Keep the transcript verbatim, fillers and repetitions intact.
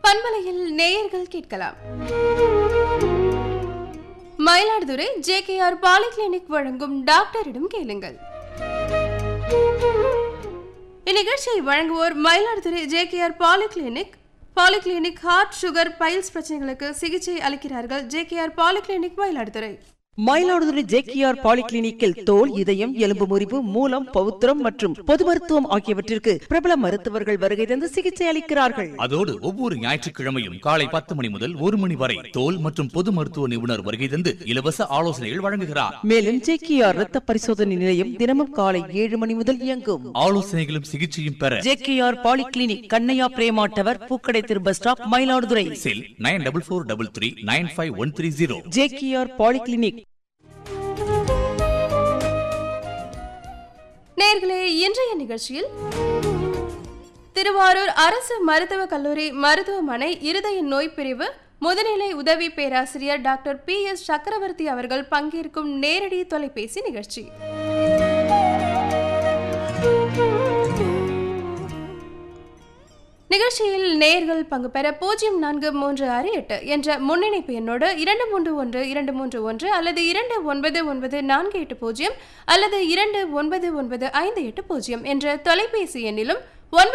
பண்பலையில் நேயர்கள் கேட்கலாம். Mayiladuthurai J K R polyclinic வழங்கும் டாக்டரிடம் கேளுங்கள். இந்நிகழ்ச்சியை வழங்குவோர் Mayiladuthurai J K R polyclinic. Polyclinic heart, sugar, files பிரச்சனைகளுக்கு சிகிச்சை அளிக்கிறார்கள். J K R polyclinic Mayiladuthurai. Mayiladuthurai J K R பாலிகிளினிக்கில் தோல், இதயம், எலும்பு முறிவு, மூலம், பவுத்திரம் மற்றும் பொது மருத்துவம் ஆகியவற்றிற்கு பிரபல மருத்துவர்கள் வருகை தந்து சிகிச்சை அளிக்கிறார்கள். அதோடு ஒவ்வொரு ஞாயிற்றுக்கிழமையும் காலை பத்து மணி முதல் ஒரு மணி வரை தோல் மற்றும் பொது மருத்துவ நிபுணர் வருகை தந்து இலவச ஆலோசனைகள் வழங்குகிறார். மேலும் ஜே கே ஆர் ரத்த பரிசோதனை நிலையம் தினமும் காலை ஏழு மணி முதல் இயங்கும். ஆலோசனைகளும் சிகிச்சையும் பெற J K R polyclinic, Kannaiya Prema tower, பூக்கடை திரு பஸ் ஸ்டாப், மயிலாடுதுறை. செல் nine double four double three nine five one three zero. J K R polyclinic. நேயர்களே, இன்றைய நிகழ்ச்சியில் திருவாரூர் அரசு மருத்துவக் கல்லூரி மருத்துவமனை இருதய நோய் பிரிவு முதுநிலை உதவி பேராசிரியர் டாக்டர் பி எஸ் சக்கரவர்த்தி அவர்கள் பங்கேற்கும் நேரடி தொலைபேசி நிகழ்ச்சி. நிகழ்ச்சியில் நேயர்கள் பங்கு பெற பூஜ்ஜியம் நான்கு மூன்று ஆறு எட்டு என்ற முன்னிணைப்பு எண்ணோடு இரண்டு மூன்று ஒன்று இரண்டு மூன்று ஒன்று அல்லது இரண்டு ஒன்பது ஒன்பது நான்கு எட்டு பூஜ்ஜியம் அல்லது இரண்டு ஒன்பது ஒன்பது ஐந்து எட்டு பூஜ்ஜியம் என்ற தொலைபேசி எண்ணிலும்